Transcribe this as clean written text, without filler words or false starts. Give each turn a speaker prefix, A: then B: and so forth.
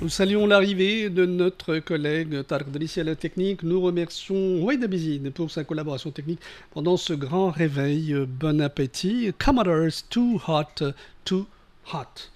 A: Nous saluons l'arrivée de notre collègue Tarek Delissi à la technique. Nous remercions Wade Abizine pour sa collaboration technique pendant ce grand réveil. Bon appétit. Commodores, too hot, too hot.